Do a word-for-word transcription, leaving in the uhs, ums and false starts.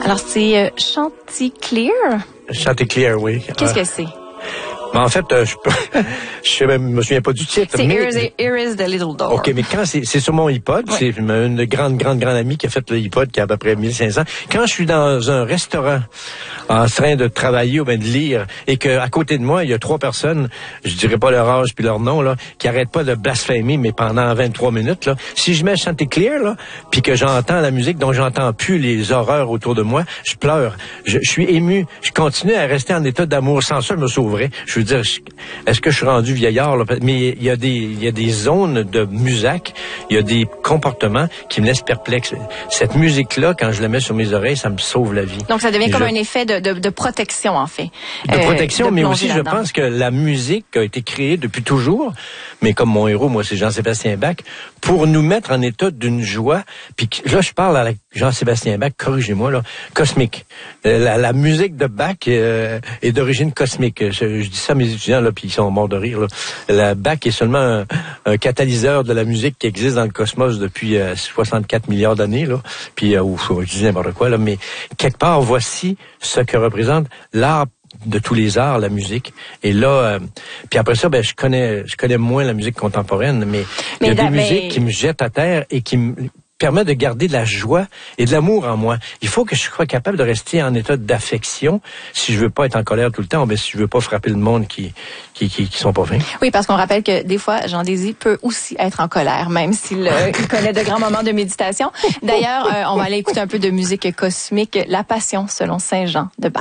Alors, c'est euh, Chanticleer. Chanticleer, oui. Qu'est-ce euh, que c'est? Ben en fait, euh, je je ne me souviens pas du titre. C'est mais... Here, Here is the Little Door. OK, mais quand c'est, c'est sur mon iPod, oui. C'est une grande, grande, grande amie qui a fait le iPod qui a à peu près mille cinq cents. Quand je suis dans un restaurant en train de travailler ou bien de lire et que à côté de moi, il y a trois personnes, je dirais pas leur âge puis leur nom, là, qui arrêtent pas de blasphémer, mais pendant vingt-trois minutes, là, si je mets Chanticleer, là, puis que j'entends la musique dont j'entends plus les horreurs autour de moi, je pleure. Je, je suis ému. Je continue à rester en état d'amour. Sans ça, je me sauverais. Je veux dire, je, est-ce que je suis rendu vieillard, là? Mais il y a des, il y a des zones de musique, il y a des comportements qui me laissent perplexe. Cette musique-là, quand je la mets sur mes oreilles, ça me sauve la vie. Donc, ça devient Et comme je... un effet de, de, de protection, en fait. De euh, protection, de mais aussi, là-dedans. Je pense que la musique a été créée depuis toujours, mais comme mon héros, moi, c'est Jean-Sébastien Bach, pour nous mettre en état d'une joie. Puis là, je parle à la Jean-Sébastien Bach, corrigez-moi, là, cosmique. La, la musique de Bach euh, est d'origine cosmique. Je, je dis ça à mes étudiants, là, puis ils sont morts de rire, là. La Bach est seulement un, un catalyseur de la musique qui existe dans le cosmos depuis euh, soixante-quatre milliards d'années, là. Puis, euh, ou je dis n'importe quoi, là. Mais quelque part, voici ce que représente l'art de tous les arts, la musique. Et là, euh, puis après ça, ben je connais, je connais moins la musique contemporaine, mais, mais il y a des mais... musiques qui me jettent à terre et qui me permet de garder de la joie et de l'amour en moi. Il faut que je sois capable de rester en état d'affection si je veux pas être en colère tout le temps, mais si je veux pas frapper le monde qui qui qui, qui sont pas fins. Oui, parce qu'on rappelle que des fois, Jean Désir peut aussi être en colère, même s'il euh, il connaît de grands moments de méditation. D'ailleurs, euh, on va aller écouter un peu de musique cosmique, La Passion selon Saint Jean de Bach.